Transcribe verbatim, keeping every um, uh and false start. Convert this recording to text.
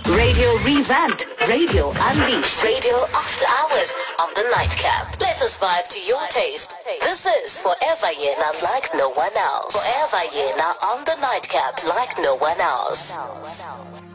Radio revamped. Radio unleashed. Radio after hours on the nightcap. Let us vibe to your taste. This is Forever Yena like no one else. Forever Yena on the nightcap like no one else.